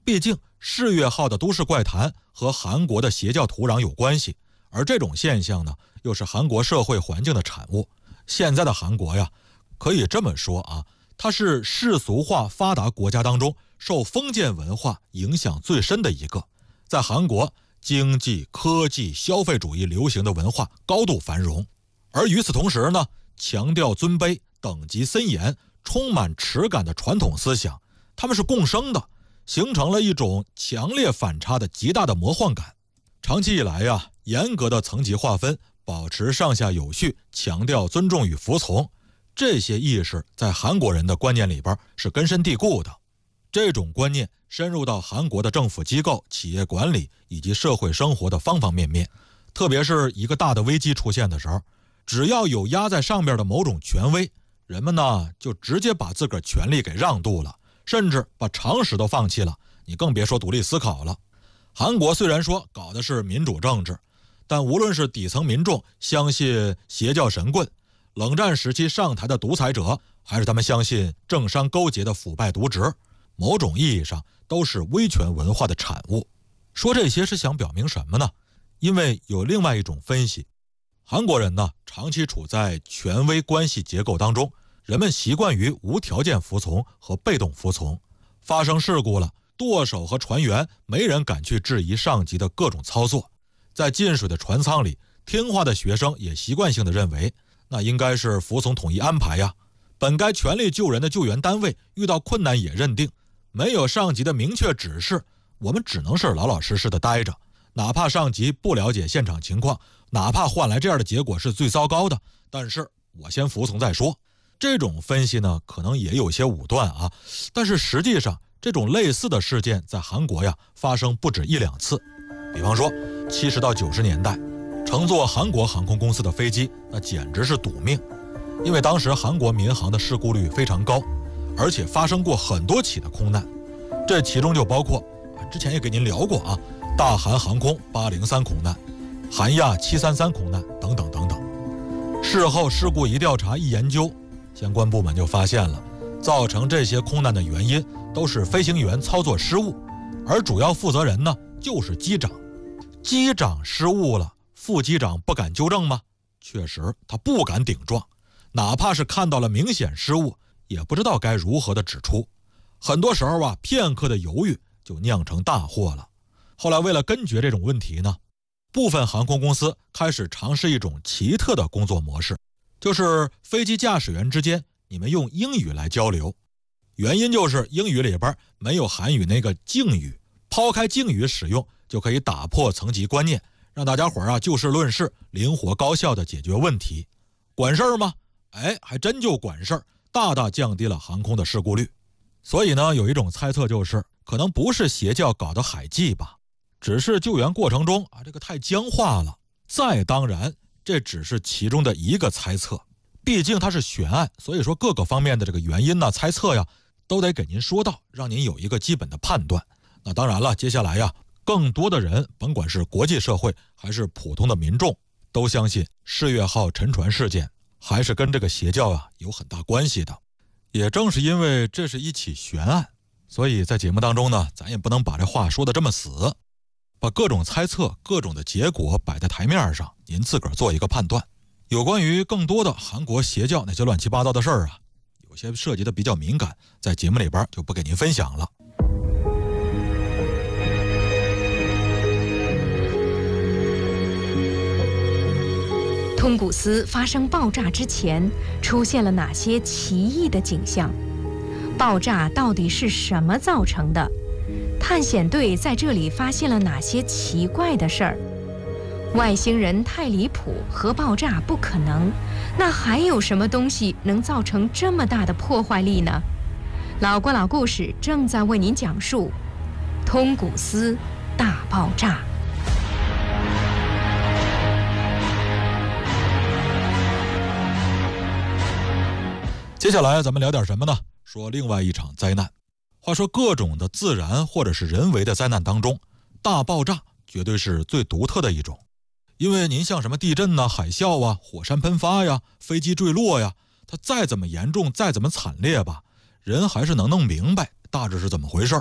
毕竟世越号的都市怪谈和韩国的邪教土壤有关系，而这种现象呢，又是韩国社会环境的产物。现在的韩国呀，可以这么说啊，它是世俗化发达国家当中受封建文化影响最深的一个。在韩国，经济、科技、消费主义流行的文化高度繁荣，而与此同时呢，强调尊卑、等级森严、充满耻感的传统思想，它们是共生的，形成了一种强烈反差的极大的魔幻感。长期以来呀，严格的层级划分，保持上下有序，强调尊重与服从，这些意识在韩国人的观念里边是根深蒂固的。这种观念深入到韩国的政府机构、企业管理以及社会生活的方方面面。特别是一个大的危机出现的时候，只要有压在上边的某种权威，人们呢就直接把自个儿权力给让渡了，甚至把常识都放弃了，你更别说独立思考了。韩国虽然说搞的是民主政治，但无论是底层民众相信邪教神棍、冷战时期上台的独裁者，还是他们相信政商勾结的腐败渎职，某种意义上都是威权文化的产物。说这些是想表明什么呢？因为有另外一种分析，韩国人呢长期处在权威关系结构当中，人们习惯于无条件服从和被动服从。发生事故了，舵手和船员没人敢去质疑上级的各种操作。在进水的船舱里，听话的学生也习惯性的认为，那应该是服从统一安排呀。本该全力救人的救援单位遇到困难也认定，没有上级的明确指示，我们只能是老老实实的待着，哪怕上级不了解现场情况，哪怕换来这样的结果是最糟糕的，但是我先服从再说。这种分析呢，可能也有些武断啊，但是实际上这种类似的事件在韩国呀发生不止一两次。比方说70到90年代，乘坐韩国航空公司的飞机那简直是赌命，因为当时韩国民航的事故率非常高，而且发生过很多起的空难。这其中就包括之前也给您聊过啊，大韩航空803空难、韩亚733空难等等等等。事后事故一调查一研究，相关部门就发现了，造成这些空难的原因都是飞行员操作失误，而主要负责人呢就是机长。机长失误了，副机长不敢纠正吗？确实他不敢顶撞，哪怕是看到了明显失误，也不知道该如何的指出。很多时候啊，片刻的犹豫就酿成大祸了。后来为了根绝这种问题呢，部分航空公司开始尝试一种奇特的工作模式，就是飞机驾驶员之间你们用英语来交流。原因就是英语里边没有韩语那个敬语，抛开敬语使用就可以打破层级观念，让大家伙啊就事论事，灵活高效地解决问题。管事儿吗？还真就管事儿，大大降低了航空的事故率。所以呢，有一种猜测就是可能不是邪教搞的海祭吧，只是救援过程中这个太僵化了。再当然这只是其中的一个猜测，毕竟它是悬案，所以说各个方面的这个原因呢、猜测呀都得给您说到，让您有一个基本的判断。那当然了，接下来呀更多的人，甭管是国际社会还是普通的民众，都相信世越号沉船事件还是跟这个邪教有很大关系的。也正是因为这是一起悬案，所以在节目当中呢，咱也不能把这话说得这么死，把各种猜测、各种的结果摆在台面上，您自个儿做一个判断。有关于更多的韩国邪教那些乱七八糟的事儿有些涉及的比较敏感，在节目里边就不给您分享了。 通古斯发生爆炸之前，出现了哪些奇异的景象？爆炸到底是什么造成的？探险队在这里发现了哪些奇怪的事儿？外星人太离谱，核爆炸不可能，那还有什么东西能造成这么大的破坏力呢？老郭老故事正在为您讲述通古斯大爆炸。 接下来咱们聊点什么呢？说另外一场灾难。话说各种的自然或者是人为的灾难当中，大爆炸绝对是最独特的一种。因为您像什么地震海啸火山喷发飞机坠落它再怎么严重再怎么惨烈吧，人还是能弄明白大致是怎么回事。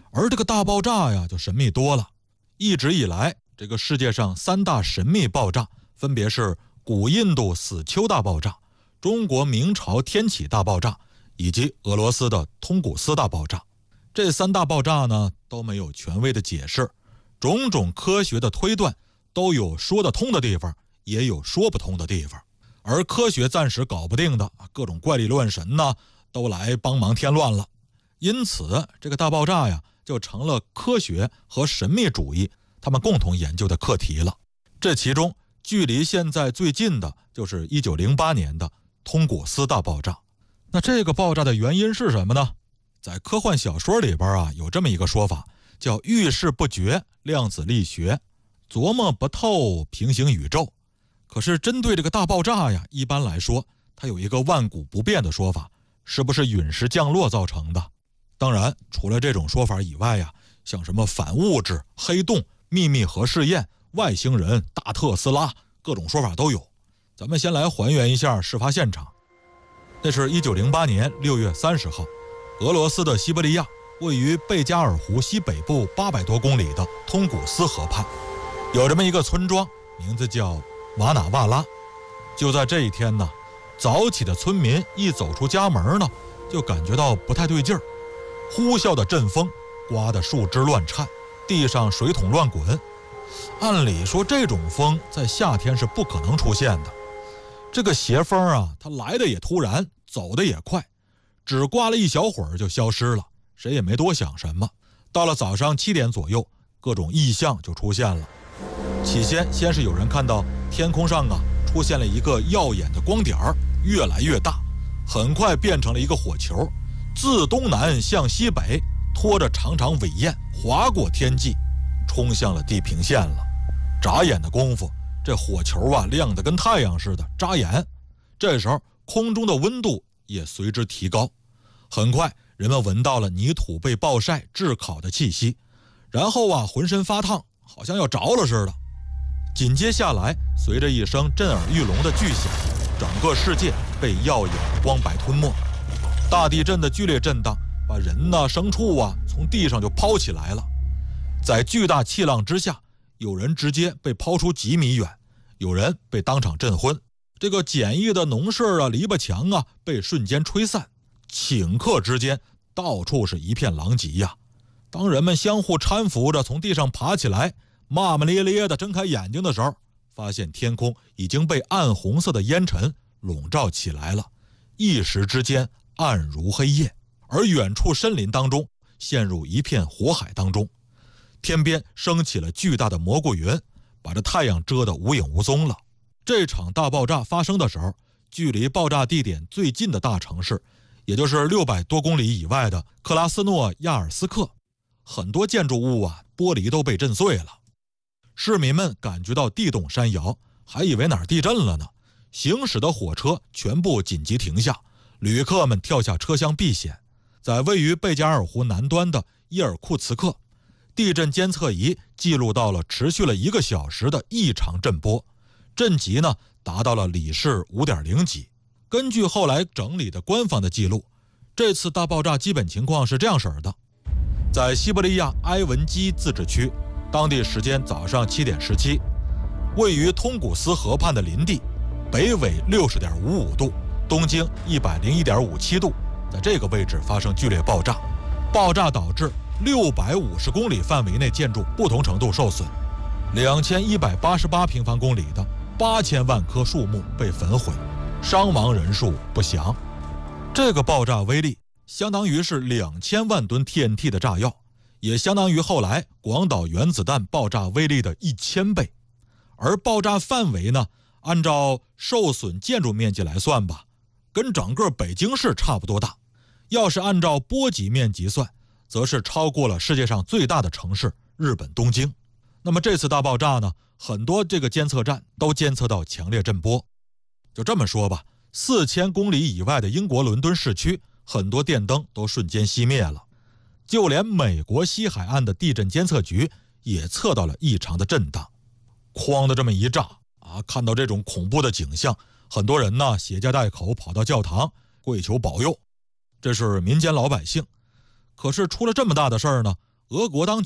而这个大爆炸呀就神秘多了。一直以来，这个世界上3大神秘爆炸分别是古印度死丘大爆炸、中国明朝天启大爆炸以及俄罗斯的通古斯大爆炸。这3大爆炸呢都没有权威的解释，种种科学的推断都有说得通的地方，也有说不通的地方。而科学暂时搞不定的各种怪力乱神呢，都来帮忙添乱了。因此这个大爆炸呀就成了科学和神秘主义他们共同研究的课题了。这其中距离现在最近的就是1908年的通古斯大爆炸。那这个爆炸的原因是什么呢？在科幻小说里边有这么一个说法，叫遇事不决量子力学，琢磨不透平行宇宙。可是针对这个大爆炸呀，一般来说它有一个万古不变的说法，是不是陨石降落造成的？当然除了这种说法以外呀，像什么反物质、黑洞、秘密核试验、外星人、大特斯拉，各种说法都有。咱们先来还原一下事发现场。那是1908年6月30号，俄罗斯的西伯利亚位于贝加尔湖西北部800多公里的通古斯河畔，有这么一个村庄，名字叫瓦纳瓦拉。就在这一天呢，早起的村民一走出家门呢，就感觉到不太对劲儿。呼啸的阵风刮得树枝乱颤，地上水桶乱滚。按理说这种风在夏天是不可能出现的。这个邪风啊，它来的也突然，走的也快，只刮了一小会儿就消失了，谁也没多想什么。到了早上7点左右，各种异象就出现了。起先是有人看到天空上出现了一个耀眼的光点儿，越来越大，很快变成了一个火球，自东南向西北拖着长长尾焰划过天际，冲向了地平线了。眨眼的功夫，这火球亮得跟太阳似的扎眼。这时候空中的温度也随之提高，很快人们闻到了泥土被暴晒炙烤的气息，然后浑身发烫，好像要着了似的。紧接下来，随着一声震耳欲聋的巨响，整个世界被耀眼的光白吞没。大地震的剧烈震荡把人牲畜从地上就抛起来了。在巨大气浪之下，有人直接被抛出几米远，有人被当场震昏。这个简易的农舍篱笆墙被瞬间吹散，顷刻之间到处是一片狼藉呀。当人们相互搀扶着从地上爬起来，骂骂咧咧地睁开眼睛的时候，发现天空已经被暗红色的烟尘笼罩起来了，一时之间暗如黑夜。而远处森林当中陷入一片火海当中，天边升起了巨大的蘑菇云，把这太阳遮得无影无踪了。这场大爆炸发生的时候，距离爆炸地点最近的大城市，也就是600多公里以外的克拉斯诺亚尔斯克，很多建筑物玻璃都被震碎了。市民们感觉到地动山摇，还以为哪儿地震了呢。行驶的火车全部紧急停下，旅客们跳下车厢避险。在位于贝加尔湖南端的伊尔库茨克，地震监测仪记录到了持续了1个小时的异常震波，震级达到了里氏5.0级。根据后来整理的官方的记录，这次大爆炸基本情况是这样式的：在西伯利亚埃文基自治区，当地时间早上7点17，位于通古斯河畔的林地，北纬60.55度，东经101.57度，在这个位置发生剧烈爆炸，爆炸导致650公里范围内建筑不同程度受损，2188平方公里的8000万棵树木被焚毁，伤亡人数不详。这个爆炸威力相当于是2000万吨 TNT 的炸药，也相当于后来广岛原子弹爆炸威力的1000倍。而爆炸范围呢，按照受损建筑面积来算吧，跟整个北京市差不多大。要是按照波及面积算，则是超过了世界上最大的城市日本东京。那么这次大爆炸呢，很多这个监测站都监测到强烈震波。就这么说吧，4000公里以外的英国伦敦市区，很多电灯都瞬间熄灭了。就连美国西海岸的地震监测局也测到了异常的震荡。哐的这么一炸看到这种恐怖的景象，很多人携家带口跑到教堂跪求保佑，这是民间老百姓。可是出了这么大的事儿呢， 俄国当局